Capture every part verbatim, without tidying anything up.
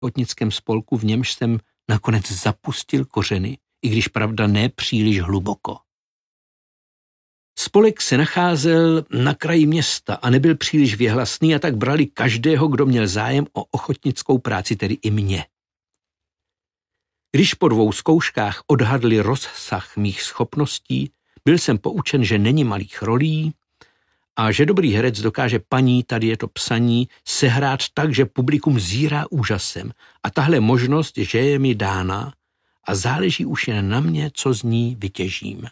ochotnickém spolku, v němž jsem nakonec zapustil kořeny, i když pravda ne příliš hluboko. Spolek se nacházel na kraji města a nebyl příliš věhlasný, a tak brali každého, kdo měl zájem o ochotnickou práci, tedy i mě. Když po dvou zkouškách odhadli rozsah mých schopností, byl jsem poučen, že není malých rolí a že dobrý herec dokáže paní, tady je to psaní, sehrát tak, že publikum zírá úžasem, a tahle možnost, že je mi dána a záleží už jen na mě, co z ní vytěžím.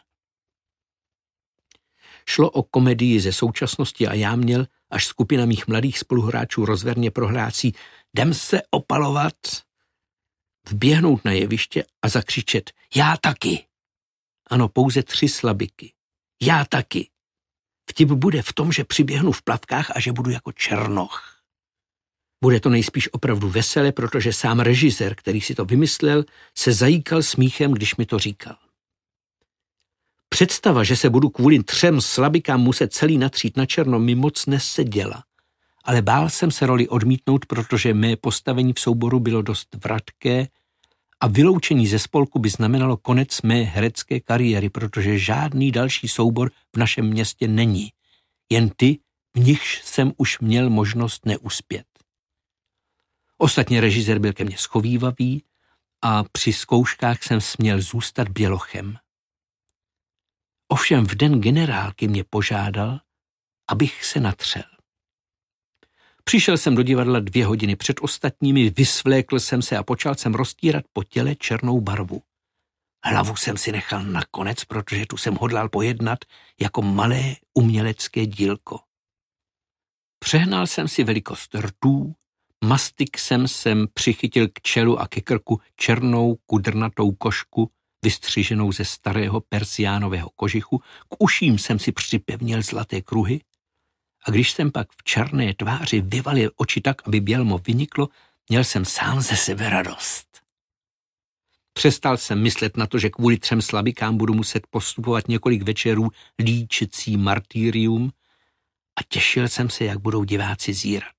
Šlo o komedii ze současnosti a já měl, až skupina mých mladých spoluhráčů rozverně prohlásí "jdem se opalovat", vběhnout na jeviště a zakřičet "já taky". Ano, pouze tři slabiky. Já taky. Vtip bude v tom, že přiběhnu v plavkách a že budu jako černoch. Bude to nejspíš opravdu veselé, protože sám režisér, který si to vymyslel, se zajíkal smíchem, když mi to říkal. Představa, že se budu kvůli třem slabikám muset celý natřít na černo, mi moc neseděla, ale bál jsem se roli odmítnout, protože mé postavení v souboru bylo dost vratké a vyloučení ze spolku by znamenalo konec mé herecké kariéry, protože žádný další soubor v našem městě není, jen ty, v nichž jsem už měl možnost neuspět. Ostatně režisér byl ke mně schovívavý a při zkouškách jsem směl zůstat bělochem. Ovšem v den generálky mě požádal, abych se natřel. Přišel jsem do divadla dvě hodiny před ostatními, vysvlékl jsem se a počal jsem roztírat po těle černou barvu. Hlavu jsem si nechal nakonec, protože tu jsem hodlal pojednat jako malé umělecké dílko. Přehnal jsem si velikost rtů, mastik jsem sem přichytil k čelu a ke krku černou kudrnatou košku, vystřiženou ze starého persiánového kožichu, k uším jsem si připevnil zlaté kruhy, a když jsem pak v černé tváři vyvalil oči tak, aby bělmo vyniklo, měl jsem sám ze sebe radost. Přestal jsem myslet na to, že kvůli třem slabikám budu muset postupovat několik večerů líčicí martýrium, a těšil jsem se, jak budou diváci zírat.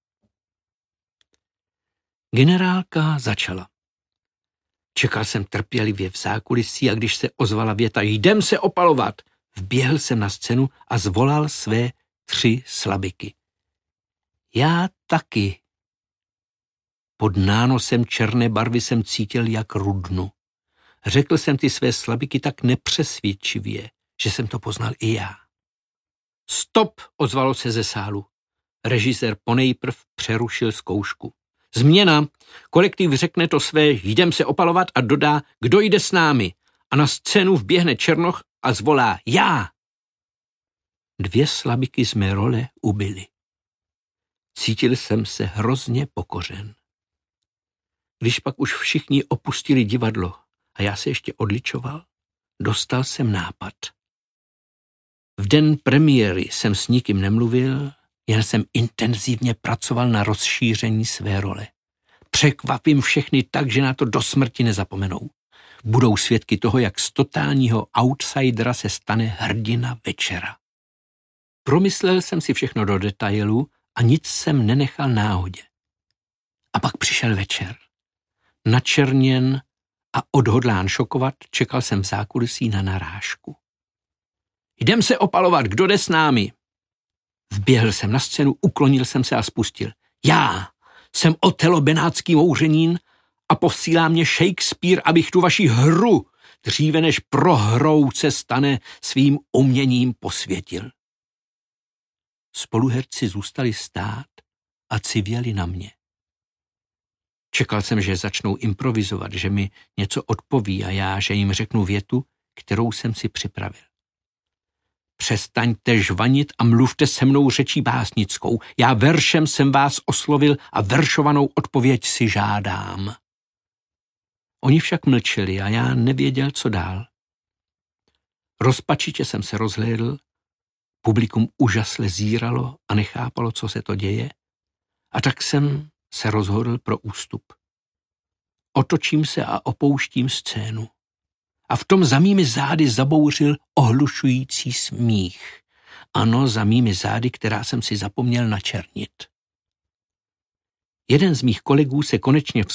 Generálka začala. Čekal jsem trpělivě v zákulisí, a když se ozvala věta "jdem se opalovat", vběhl jsem na scénu a zvolal své tři slabiky. Já taky. Pod nánosem černé barvy jsem cítil, jak rudnu. Řekl jsem ty své slabiky tak nepřesvědčivě, že jsem to poznal i já. Stop, ozvalo se ze sálu. Režisér ponejprv přerušil zkoušku. Změna. Kolektiv řekne to své "jdem se opalovat" a dodá "kdo jde s námi", a na scénu vběhne černoch a zvolá "já". Dvě slabiky z mé role ubyly. Cítil jsem se hrozně pokořen. Když pak už všichni opustili divadlo a já se ještě odličoval, dostal jsem nápad. V den premiéry jsem s nikým nemluvil, jen jsem intenzivně pracoval na rozšíření své role. Překvapím všechny tak, že na to do smrti nezapomenou. Budou svědky toho, jak z totálního outsidera se stane hrdina večera. Promyslel jsem si všechno do detailu a nic jsem nenechal náhodě. A pak přišel večer. Načerněn a odhodlán šokovat, čekal jsem v zákulisí na narážku. Jdem se opalovat, kdo jde s námi? Vběhl jsem na scénu, uklonil jsem se a spustil. Já jsem Otelo benátský mouřenín a posílá mě Shakespeare, abych tu vaši hru, dříve než prohrou se stane, svým uměním posvětil. Spoluherci zůstali stát a civěli na mě. Čekal jsem, že začnou improvizovat, že mi něco odpoví a já, že jim řeknu větu, kterou jsem si připravil. Přestaňte žvanit a mluvte se mnou řečí básnickou. Já veršem jsem vás oslovil a veršovanou odpověď si žádám. Oni však mlčeli a já nevěděl, co dál. Rozpačitě jsem se rozhlédl, publikum úžasle zíralo a nechápalo, co se to děje, a tak jsem se rozhodl pro ústup. Otočím se a opouštím scénu. A v tom za mými zády zabouřil ohlušující smích. Ano, za mými zády, která jsem si zapomněl načernit. Jeden z mých kolegů se konečně